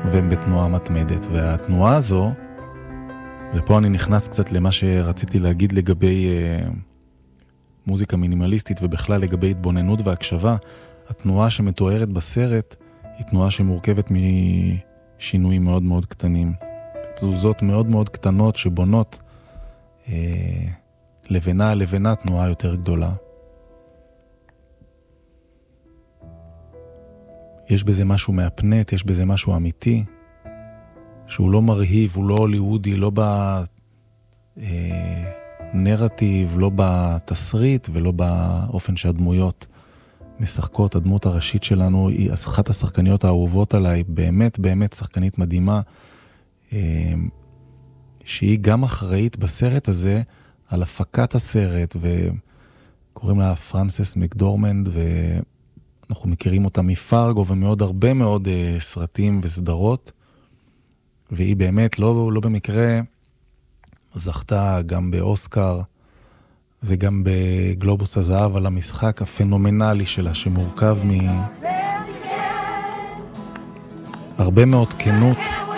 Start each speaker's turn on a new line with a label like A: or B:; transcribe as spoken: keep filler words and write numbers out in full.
A: והם בתנועה מתמדת. והתנועה הזו, ופה אני נכנס קצת למה שרציתי להגיד לגבי uh, מוזיקה מינימליסטית ובכלל לגבי התבוננות והקשבה, התנועה שמתוארת בסרט היא תנועה שמורכבת משינויים מאוד מאוד קטנים. תזוזות מאוד מאוד קטנות שבונות אה, לבנה לבנה תנועה יותר גדולה. יש בזה משהו מאפנט, יש בזה משהו אמיתי, שהוא לא מרהיב, הוא לא הוליוודי, לא בנרטיב, לא בתסריט ולא באופן שהדמויות משחקות. הדמות הראשית שלנו היא אחת השחקניות האהובות עליי, באמת באמת שחקנית מדהימה, שהיא גם אחראית בסרט הזה על הפקת הסרט, וקוראים לה פרנסס מקדורמנד, ואנחנו מכירים אותה מפארגו ומעוד הרבה מאוד סרטים וסדרות, והיא באמת לא, לא במקרה זכתה גם באוסקר וגם בגלובוס הזהב על המשחק הפנומנלי שלה, שמורכב מהרבה מאוד כנות